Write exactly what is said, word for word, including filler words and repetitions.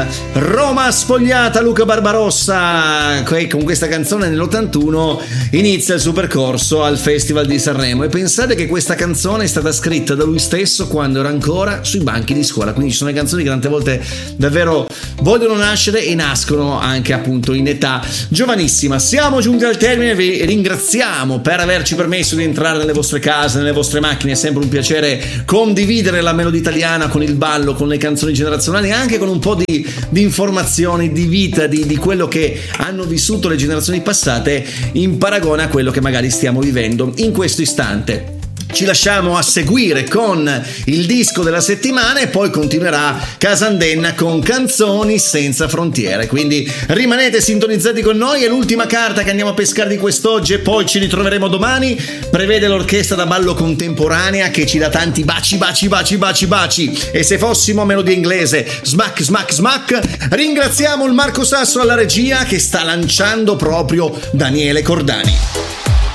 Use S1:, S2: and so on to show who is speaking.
S1: Italia. Roma spogliata, Luca Barbarossa, che con questa canzone nell'ottantuno inizia il suo percorso al Festival di Sanremo, e pensate che questa canzone è stata scritta da lui stesso quando era ancora sui banchi di scuola, quindi ci sono le canzoni che tante volte davvero vogliono nascere e nascono anche appunto in età giovanissima. Siamo giunti al termine, vi ringraziamo per averci permesso di entrare nelle vostre case, nelle vostre macchine. È sempre un piacere condividere la melodia italiana con il ballo, con le canzoni generazionali, anche con un po' di, di informazioni, di vita, di, di quello che hanno vissuto le generazioni passate in paragone a quello che magari stiamo vivendo in questo istante. Ci lasciamo a seguire con il disco della settimana e poi continuerà Casandenna con Canzoni senza frontiere, quindi rimanete sintonizzati con noi. È l'ultima carta che andiamo a pescare di quest'oggi e poi ci ritroveremo domani. Prevede l'orchestra da ballo contemporanea che ci dà tanti baci baci baci baci baci, e se fossimo melodia inglese smack smack smack. Ringraziamo il Marco Sasso alla regia che sta lanciando proprio Daniele Cordani.